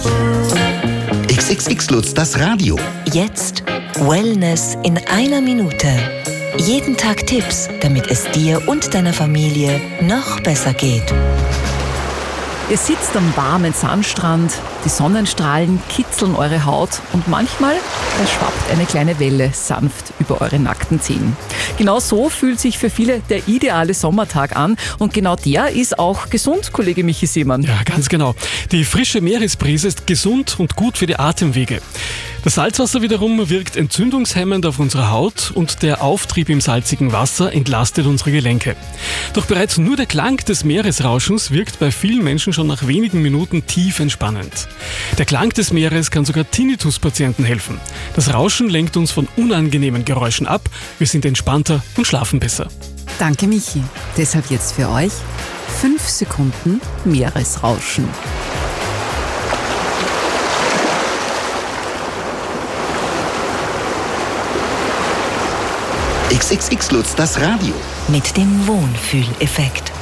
XXX Lutz, das Radio. Jetzt Wellness in einer Minute. Jeden Tag Tipps, damit es dir und deiner Familie noch besser geht. Ihr sitzt am warmen Sandstrand, die Sonnenstrahlen kitzeln eure Haut und manchmal schwappt eine kleine Welle sanft über eure nackten Zehen. Genau so fühlt sich für viele der ideale Sommertag an und genau der ist auch gesund, Kollege Michi Seemann. Ja, ganz genau. Die frische Meeresbrise ist gesund und gut für die Atemwege. Das Salzwasser wiederum wirkt entzündungshemmend auf unsere Haut und der Auftrieb im salzigen Wasser entlastet unsere Gelenke. Doch bereits nur der Klang des Meeresrauschens wirkt bei vielen Menschen schon nach wenigen Minuten tief entspannend. Der Klang des Meeres kann sogar Tinnitus-Patienten helfen. Das Rauschen lenkt uns von unangenehmen Geräuschen ab, wir sind entspannter und schlafen besser. Danke Michi. Deshalb jetzt für euch 5 Sekunden Meeresrauschen. XXX Lutz, das Radio. Mit dem Wohnfühleffekt.